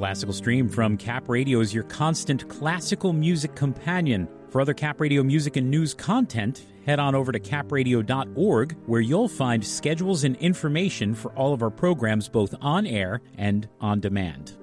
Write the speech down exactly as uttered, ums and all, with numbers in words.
Classical Stream from Cap Radio is your constant classical music companion. For other Cap Radio music and news content, head on over to cap radio dot org, where you'll find schedules and information for all of our programs both on air and on demand.